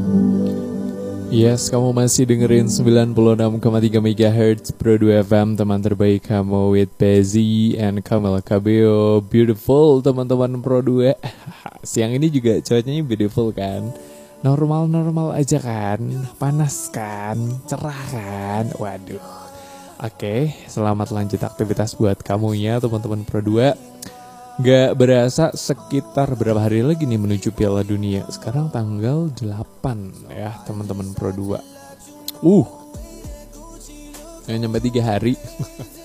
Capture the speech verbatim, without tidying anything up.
Yes, kamu masih dengerin sembilan puluh enam koma tiga MHz Pro dua F M, teman terbaik kamu with Pezzy and Kamel Kabeo. Beautiful teman-teman Pro dua. Siang ini juga cuacanya beautiful kan. Normal-normal aja kan. Panas kan, cerah kan. Waduh. Oke, selamat lanjut aktivitas buat kamunya teman-teman Pro dua. Gak berasa sekitar berapa hari lagi nih menuju Piala Dunia. Sekarang tanggal delapan ya teman-teman Pro dua. Uh, Gak nyampe tiga hari.